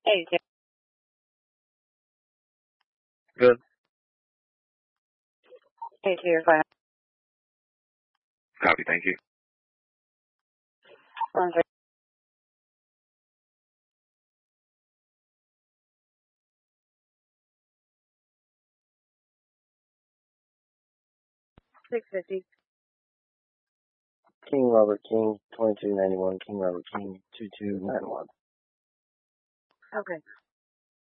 Hey, Good. hey, here, fine. Copy. Thank you. 650. King Robert King, 2291, King Robert King, 2291. Okay.